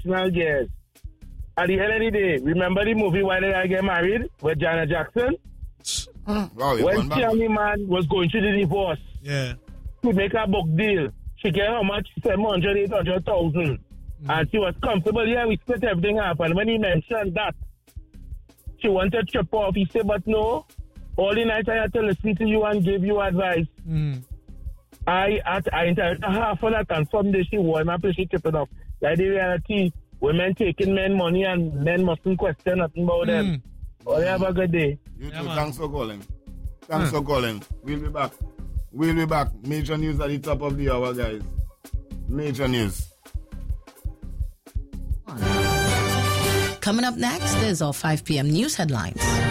emotional gears. At the end of the day, remember the movie Why Did I Get Married with Janet Jackson? When she and the man was going through the divorce, yeah, to make a book deal, she get how much? 700,000, 800,000. And she was comfortable. Yeah, we split everything up. And when he mentioned that, she wanted to chip off. He said, but no, all the night I had to listen to you and give you advice. I entitled half of that, and someday she won my place, she kept it off. Like the reality, women taking men money and men mustn't question nothing about them. Well, have a good day. You too, thanks for calling. Thanks for calling. We'll be back. We'll be back. Major news at the top of the hour, guys. Major news. Coming up next is our 5 p.m. news headlines.